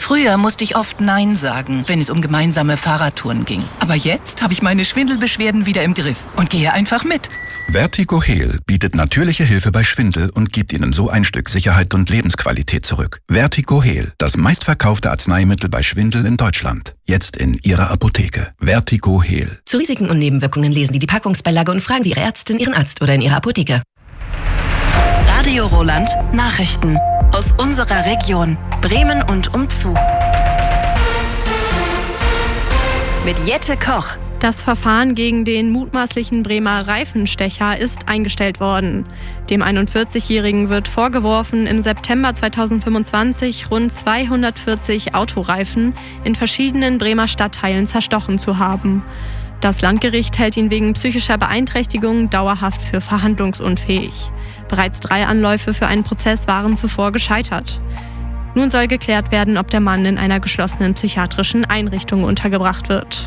Früher musste ich oft Nein sagen, wenn es um gemeinsame Fahrradtouren ging. Aber jetzt habe ich meine Schwindelbeschwerden wieder im Griff und gehe einfach mit. Vertigo Heal bietet natürliche Hilfe bei Schwindel und gibt Ihnen so ein Stück Sicherheit und Lebensqualität zurück. Vertigo Heal, das meistverkaufte Arzneimittel bei Schwindel in Deutschland. Jetzt in Ihrer Apotheke. Vertigo Heal. Zu Risiken und Nebenwirkungen lesen Sie die Packungsbeilage und fragen Sie Ihre Ärztin, Ihren Arzt oder in Ihrer Apotheke. Radio Roland Nachrichten aus unserer Region Bremen und umzu. Mit Jette Koch. Das Verfahren gegen den mutmaßlichen Bremer Reifenstecher ist eingestellt worden. Dem 41-Jährigen wird vorgeworfen, im September 2025 rund 240 Autoreifen in verschiedenen Bremer Stadtteilen zerstochen zu haben. Das Landgericht hält ihn wegen psychischer Beeinträchtigung dauerhaft für verhandlungsunfähig. Bereits 3 Anläufe für einen Prozess waren zuvor gescheitert. Nun soll geklärt werden, ob der Mann in einer geschlossenen psychiatrischen Einrichtung untergebracht wird.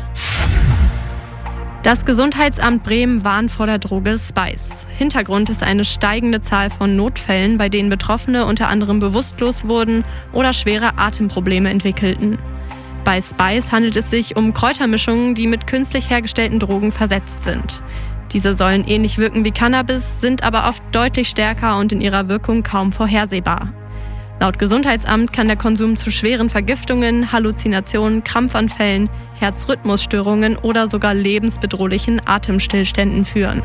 Das Gesundheitsamt Bremen warnt vor der Droge Spice. Hintergrund ist eine steigende Zahl von Notfällen, bei denen Betroffene unter anderem bewusstlos wurden oder schwere Atemprobleme entwickelten. Bei Spice handelt es sich um Kräutermischungen, die mit künstlich hergestellten Drogen versetzt sind. Diese sollen ähnlich wirken wie Cannabis, sind aber oft deutlich stärker und in ihrer Wirkung kaum vorhersehbar. Laut Gesundheitsamt kann der Konsum zu schweren Vergiftungen, Halluzinationen, Krampfanfällen, Herzrhythmusstörungen oder sogar lebensbedrohlichen Atemstillständen führen.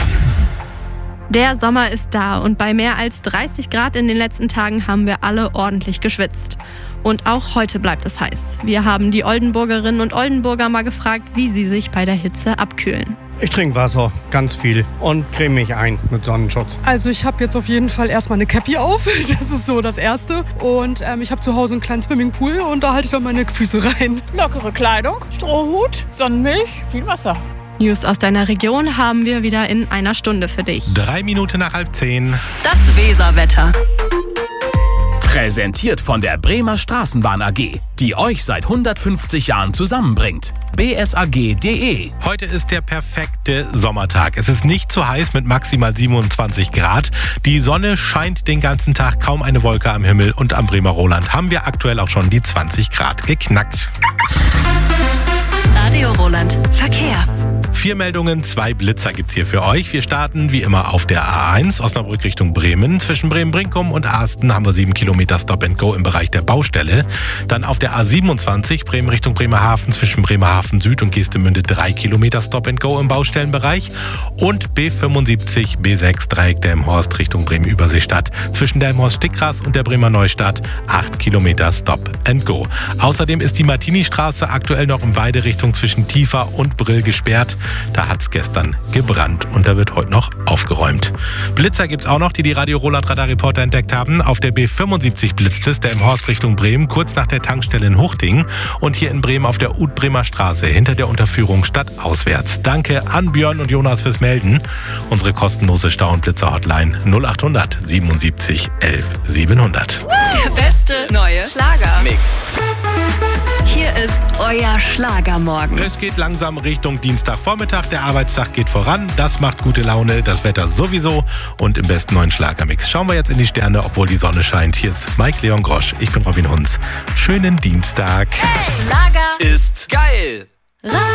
Der Sommer ist da und bei mehr als 30 Grad in den letzten Tagen haben wir alle ordentlich geschwitzt. Und auch heute bleibt es heiß. Wir haben die Oldenburgerinnen und Oldenburger mal gefragt, wie sie sich bei der Hitze abkühlen. Ich trinke Wasser, ganz viel, und creme mich ein mit Sonnenschutz. Also ich habe jetzt auf jeden Fall erstmal eine Cappy auf, das ist so das Erste. Und ich habe zu Hause einen kleinen Swimmingpool und da halte ich dann meine Füße rein. Lockere Kleidung, Strohhut, Sonnenmilch, viel Wasser. News aus deiner Region haben wir wieder in einer Stunde für dich. 3 Minuten nach 9:30. Das Weserwetter. Präsentiert von der Bremer Straßenbahn AG, die euch seit 150 Jahren zusammenbringt. bsag.de. Heute ist der perfekte Sommertag. Es ist nicht zu heiß mit maximal 27 Grad. Die Sonne scheint den ganzen Tag, kaum eine Wolke am Himmel. Und am Bremer Roland haben wir aktuell auch schon die 20 Grad geknackt. Radio Roland Verkehr. 4 Meldungen, 2 Blitzer gibt's hier für euch. Wir starten wie immer auf der A1 Osnabrück Richtung Bremen. Zwischen Bremen-Brinkum und Asten haben wir 7 Kilometer Stop and Go im Bereich der Baustelle. Dann auf der A27 Bremen Richtung Bremerhaven zwischen Bremerhaven Süd und Geestemünde 3 Kilometer Stop and Go im Baustellenbereich. Und B75 B6 Dreieck Delmenhorst Richtung Bremen-Überseestadt zwischen Delmenhorst-Stickgras und der Bremer Neustadt 8 Kilometer Stop and Go. Außerdem ist die Martini-Straße aktuell noch in beide Richtungen zwischen Tiefer und Brill gesperrt. Da hat es gestern gebrannt und da wird heute noch aufgeräumt. Blitzer gibt es auch noch, die Radio Roland Radarreporter entdeckt haben. Auf der B75 blitzt es, der im Horst Richtung Bremen, kurz nach der Tankstelle in Huchting. Und hier in Bremen auf der Utbremer Straße, hinter der Unterführung stadtauswärts. Danke an Björn und Jonas fürs Melden. Unsere kostenlose Stau- und Blitzer-Hotline 0800 77 11 700. Der beste neue Schlagermix. Hier ist euer Schlagermorgen. Es geht langsam Richtung Dienstagvormittag. Der Arbeitstag geht voran. Das macht gute Laune. Das Wetter sowieso. Und im besten neuen Schlagermix schauen wir jetzt in die Sterne, obwohl die Sonne scheint. Hier ist Mike Leon Grosch. Ich bin Robin Hunz. Schönen Dienstag. Hey, Schlager Ist geil.